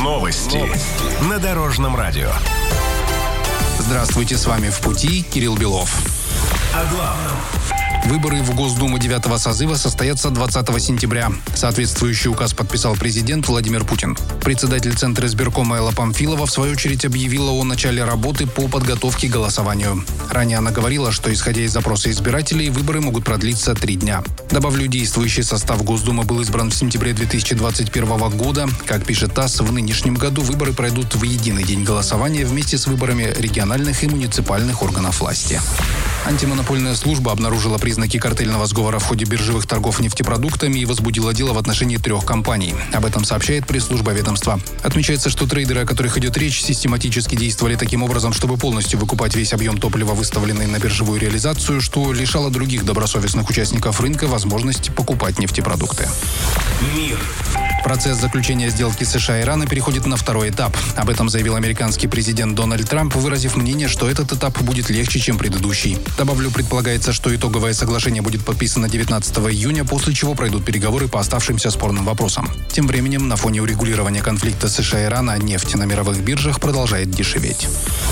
Новости на Дорожном радио. Здравствуйте, с вами «В пути» Кирилл Белов. О главном. Выборы в Госдуму 9-го созыва состоятся 20 сентября. Соответствующий указ подписал президент Владимир Путин. Председатель Центра избиркома Элла Памфилова в свою очередь объявила о начале работы по подготовке к голосованию. Ранее она говорила, что, исходя из запроса избирателей, выборы могут продлиться 3 дня. Добавлю, действующий состав Госдумы был избран в сентябре 2021 года. Как пишет ТАСС, в нынешнем году выборы пройдут в единый день голосования вместе с выборами региональных и муниципальных органов власти. Антимонопольная служба обнаружила признаки картельного сговора в ходе биржевых торгов нефтепродуктами и возбудила дело в отношении 3 компаний. Об этом сообщает пресс-служба ведомства. Отмечается, что трейдеры, о которых идет речь, систематически действовали таким образом, чтобы полностью выкупать весь объем топлива, выставленный на биржевую реализацию, что лишало других добросовестных участников рынка возможности покупать нефтепродукты. Мир. Процесс заключения сделки США и Ирана переходит на 2-й этап. Об этом заявил американский президент Дональд Трамп, выразив мнение, что этот этап будет легче, чем предыдущий. Добавлю, предполагается, что итоговое соглашение будет подписано 19 июня, после чего пройдут переговоры по оставшимся спорным вопросам. Тем временем, на фоне урегулирования конфликта США и Ирана, нефть на мировых биржах продолжает дешеветь.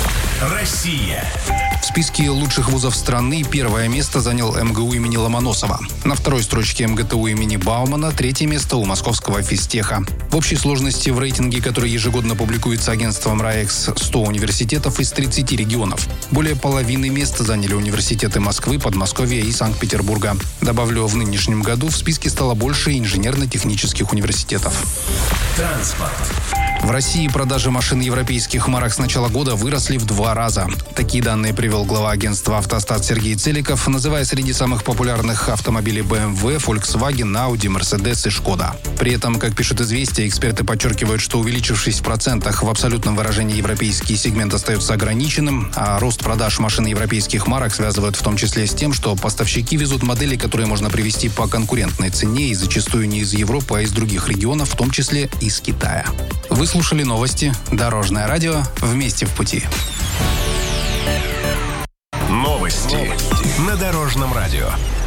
Россия. В списке лучших вузов страны 1-е место занял МГУ имени Ломоносова. На 2-й строчке МГТУ имени Баумана, 3-е место у Московского физтеха. В общей сложности в рейтинге, который ежегодно публикуется агентством РАЭКС, 100 университетов из 30 регионов. Более половины мест заняли университеты Москвы, Подмосковья и Санкт-Петербурга. Добавлю, в нынешнем году в списке стало больше инженерно-технических университетов. Транспорт. В России продажи машин европейских марок с начала года выросли в 2 раза. Такие данные привел глава агентства «Автостат» Сергей Целиков, называя среди самых популярных автомобилей BMW, Volkswagen, Audi, Mercedes и Skoda. При этом, как пишут «Известия», эксперты подчеркивают, что увеличившись в процентах, в абсолютном выражении европейский сегмент остается ограниченным, а рост продаж машин европейских марок связывают в том числе с тем, что поставщики везут модели, которые можно привезти по конкурентной цене и зачастую не из Европы, а из других регионов, в том числе из Китая. Вы слушали новости Дорожное радио. Вместе в пути. Новости на Дорожном радио.